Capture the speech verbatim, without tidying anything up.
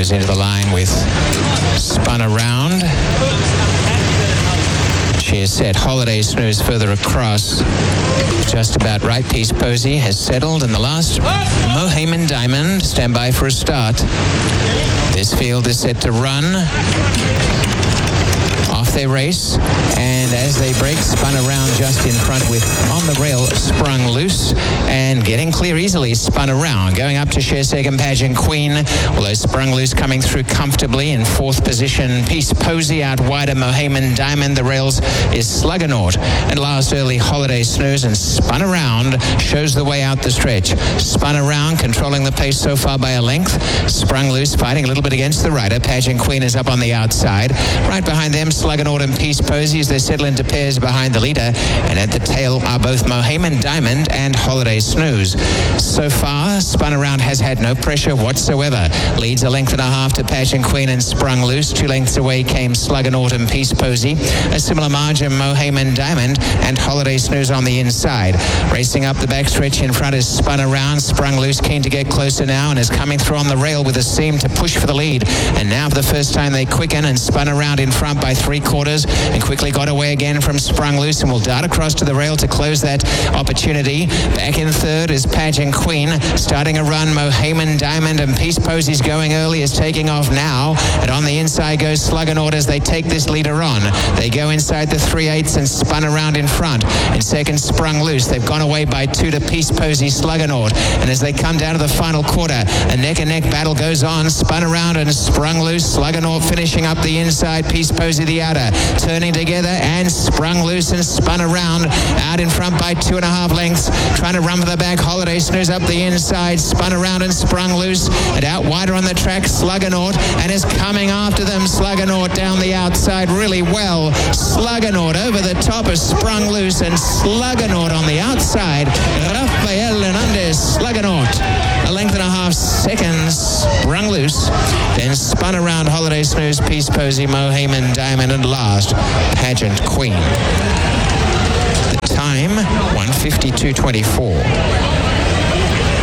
goes into the line with Spun Around. Sheer Set. Holiday Snooze further across. Just about right. Peace Posey has settled. And the last, Mohayman Diamond. Stand by for a start. This field is set to run. Off they race, and as they break, Spun Around just in front with On the Rail, Sprung Loose, and getting clear easily, Spun Around. Going up to share second, Pageant Queen, although Sprung Loose coming through comfortably in fourth position. Peace Posey out wider, Mohayman Diamond. The rails is Sluggernaut. And last, early Holiday Snooze, and Spun Around shows the way out the stretch. Spun Around controlling the pace so far by a length. Sprung Loose fighting a little bit against the rider. Pageant Queen is up on the outside. Right behind them, Sluggernaut and Peace Posey as they settle into pairs behind the leader, and at the tail are both Mohayman Diamond and Holiday Snooze. So far, Spun Around has had no pressure whatsoever. Leads a length and a half to Pageant Queen and Sprung Loose. Two lengths away came Sluggernaut and Peace Posey. A similar margin, Mohayman Diamond and Holiday Snooze on the inside. Racing up the backstretch in front is Spun Around. Sprung Loose keen to get closer now and is coming through on the rail with a seam to push for the lead. And now for the first time they quicken and Spun Around in front by three quarters and quickly got away again from Sprung Loose and will dart across to the rail to close that opportunity. Back in third is Pageant Queen. Starting a run, Mohayman Diamond, and Peace Posey's going early, is taking off now. And on the inside goes Sluggernaut as they take this leader on. They go inside the three eighths and Spun Around in front. In second, Sprung Loose. They've gone away by two to Peace Posey, Sluggernaut. And as they come down to the final quarter, a neck-and-neck battle goes on. Spun Around and Sprung Loose. Sluggernaut finishing up the inside. Peace Posey the outer. Turning together and Sprung Loose and Spun Around out in front by two and a half lengths. Trying to run for the back. Holiday Snooze up the inside. Spun Around and Sprung Loose. And out wider on the track, Sluggernaut, and is coming after them. Sluggernaut down the outside really well. Sluggernaut over the top of Sprung Loose and Sluggernaut on the outside. Rafael Hernandez, Sluggernaut. A length and a half seconds, Sprung Loose. Then Spun Around, Holiday Snooze, Peace Posey, Mohayman Diamond, and last, Pageant Queen. The time, one fifty-two twenty-four.